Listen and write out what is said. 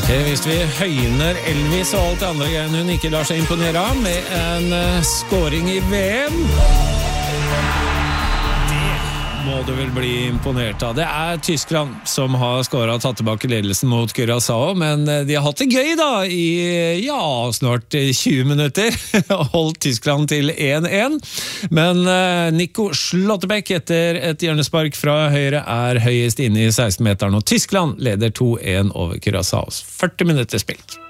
Hvis vi høyner Elvis og alt det andre greiene hun ikke lar seg imponere av med en scoring i VM, det må du vel bli imponert av. Det Tyskland som har scoret og tatt tilbake ledelsen mot Curaçao, men de har hatt det gøy da i snart 20 minutter. Holdt Tyskland til 1-1. Men Nico Schlotterbeck etter et hjørnespark fra høyre høyest inne i 16-meteren, og Tyskland leder 2-1 over Curaçaos 40 minutter spilt.